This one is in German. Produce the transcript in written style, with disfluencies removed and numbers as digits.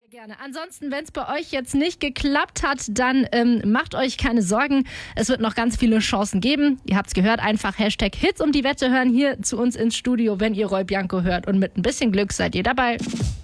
Gerne. Ansonsten, wenn es bei euch jetzt nicht geklappt hat, dann macht euch keine Sorgen. Es wird noch ganz viele Chancen geben. Ihr habt es gehört, einfach Hashtag Hits um die Wette hören hier zu uns ins Studio, wenn ihr Roy Bianco hört. Und mit ein bisschen Glück seid ihr dabei.